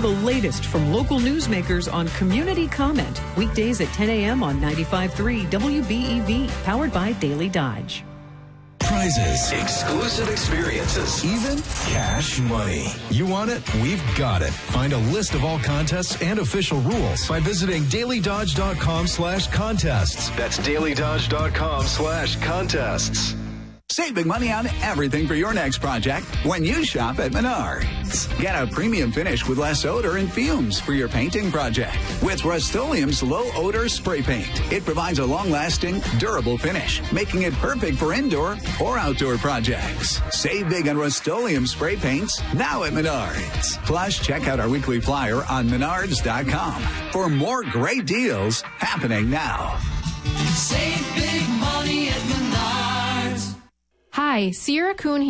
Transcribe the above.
the latest from local newsmakers on Community Comment. Weekdays at 10 a.m. on 95.3 WBEV, powered by Daily Dodge. Prizes, exclusive experiences, even cash money. You want it? We've got it. Find a list of all contests and official rules by visiting dailydodge.com/contests. That's dailydodge.com/contests. Save big money on everything for your next project when you shop at Menards. Get a premium finish with less odor and fumes for your painting project with Rust-Oleum's low-odor spray paint. It provides a long-lasting, durable finish, making it perfect for indoor or outdoor projects. Save big on Rust-Oleum spray paints now at Menards. Plus, check out our weekly flyer on Menards.com for more great deals happening now. Save big money at Menards. Hi, Sierra Kuhn here.